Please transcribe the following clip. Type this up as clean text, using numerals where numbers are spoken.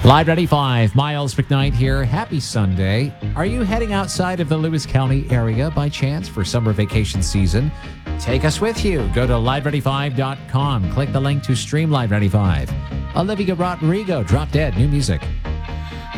Live 95, Miles McKnight here. Happy Sunday. Are you heading outside of the Lewis County area by chance for summer vacation season? Take us with you. Go to live95.com. Click the link to stream Live 95. Olivia Rodrigo, Drop Dead, new music.